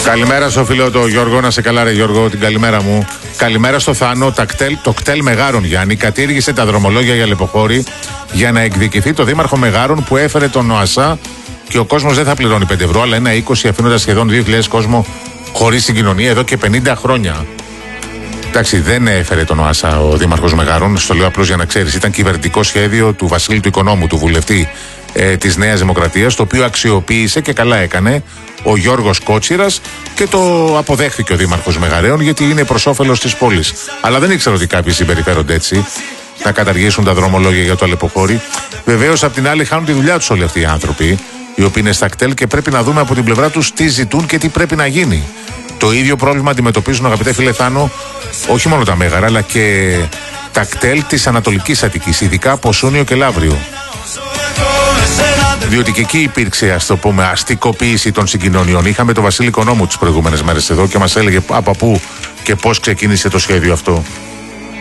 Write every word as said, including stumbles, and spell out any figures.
Καλημέρα στο φίλο το Γιώργο, να σε καλά ρε Γιώργο, την καλημέρα μου. Καλημέρα στο Θάνο, τα κτέλ, το κτέλ Μεγάρων Γιάννη κατήργησε τα δρομολόγια για Λεποχώρη για να εκδικηθεί το δήμαρχο Μεγάρων που έφερε τον ΟΑΣΑ και ο κόσμος δεν θα πληρώνει πέντε ευρώ αλλά ένα είκοσι, αφήνοντας σχεδόν δύο χιλιάδες κόσμο χωρίς συγκοινωνία εδώ και πενήντα χρόνια. Εντάξει, δεν έφερε τον ΟΑΣΑ ο δήμαρχος Μεγάρων, στο λέω απλώς για να ξέρεις. Ήταν κυβερνητικό σχέδιο του Βασίλη του Οικονόμου, του βουλευτή ε, της Νέας Δημοκρατίας, το οποίο αξιοποίησε και καλά έκανε ο Γιώργος Κότσιρας και το αποδέχθηκε ο δήμαρχος Μεγαρέων γιατί είναι προς όφελος της πόλης. Αλλά δεν ήξερα ότι κάποιοι συμπεριφέρονται έτσι, να καταργήσουν τα δρομολόγια για το Αλεποχώρι. Βεβαίως, απ' την άλλη, χάνουν τη δουλειά τους όλοι αυτοί οι άνθρωποι, οι οποίοι είναι στα κτέλ και πρέπει να δούμε από την πλευρά τους τι ζητούν και τι πρέπει να γίνει. Το ίδιο πρόβλημα αντιμετωπίζουν, αγαπητέ φίλε Θάνο, όχι μόνο τα Μέγαρα, αλλά και τα κτέλ της Ανατολικής Αττικής, ειδικά από Σούνιο και Λαύριο. Διότι και εκεί υπήρξε, ας το πούμε, αστικοποίηση των συγκοινωνιών. Είχαμε τον Βασίλη Οικονόμου τις προηγούμενες μέρες εδώ και μας έλεγε από πού και πώς ξεκίνησε το σχέδιο αυτό.